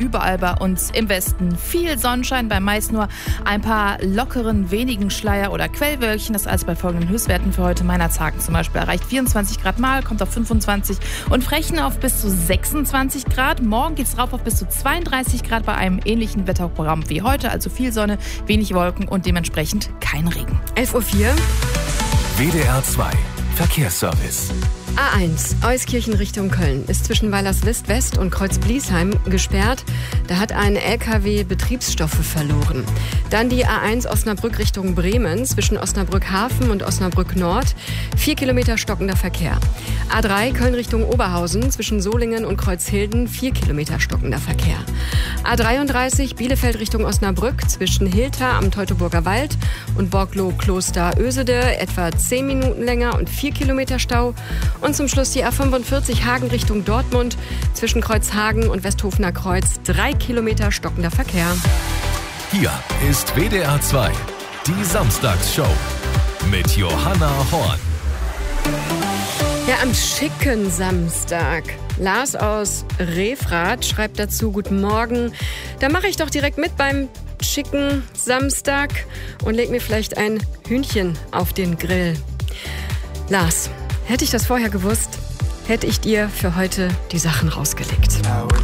überall bei uns im Westen viel Sonnenschein, bei meist nur ein paar lockeren, wenigen Schleier- oder Quellwölkchen. Das alles bei folgenden Höchstwerten für heute. Meinerzhagen zum Beispiel erreicht 24 Grad mal, kommt auf 25 und Frechen auf bis zu 26 Grad. Morgen geht es rauf auf bis zu 32 Grad bei einem ähnlichen Wetterprogramm wie heute. Also viel Sonne, wenig Wolken und dementsprechend kein Regen. 11.04 Uhr. WDR 2 Verkehrsservice. A1, Euskirchen Richtung Köln, ist zwischen Weilerswist West und Kreuz-Bliesheim gesperrt. Da hat ein LKW Betriebsstoffe verloren. Dann die A1 Osnabrück Richtung Bremen, zwischen Osnabrück Hafen und Osnabrück Nord. 4 Kilometer stockender Verkehr. A3 Köln Richtung Oberhausen, zwischen Solingen und Kreuzhilden. 4 Kilometer stockender Verkehr. A33 Bielefeld Richtung Osnabrück, zwischen Hilter am Teutoburger Wald und Borglow-Kloster Ösede. Etwa 10 Minuten länger und 4 Kilometer Stau. Und zum Schluss die A45 Hagen Richtung Dortmund, zwischen Kreuzhagen und Westhofener Kreuz. 3 Kilometer stockender Verkehr. Hier ist WDR 2, die Samstagsshow mit Johanna Horn. Ja, am schicken Samstag. Lars aus Refrath schreibt dazu: Guten Morgen. Da mache ich doch direkt mit beim schicken Samstag und leg mir vielleicht ein Hühnchen auf den Grill. Lars, hätte ich das vorher gewusst, hätte ich dir für heute die Sachen rausgelegt.